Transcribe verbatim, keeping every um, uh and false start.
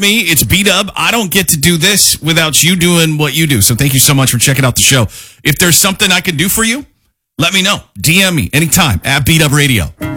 me, it's B-Dub. I don't get to do this without you doing what you do. So thank you so much for checking out the show. If there's something I can do for you, let me know. D M me anytime at B-Dub Radio.